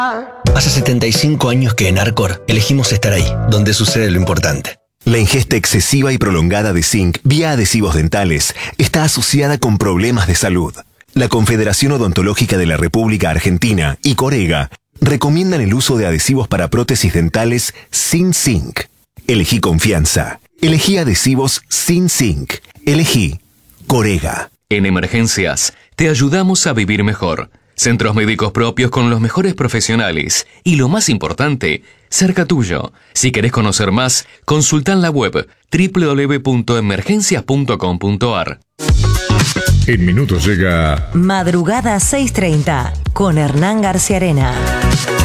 Hace 75 años que en Arcor elegimos estar ahí, donde sucede lo importante. La ingesta excesiva y prolongada de zinc vía adhesivos dentales está asociada con problemas de salud. La Confederación Odontológica de la República Argentina y Corega recomiendan el uso de adhesivos para prótesis dentales sin zinc. Elegí confianza. Elegí adhesivos sin zinc. Elegí Corega. En emergencias, te ayudamos a vivir mejor. Centros médicos propios con los mejores profesionales y, lo más importante, cerca tuyo. Si querés conocer más, consulta en la web www.emergencias.com.ar. En minutos llega Madrugada 6:30 con Hernán García Arena.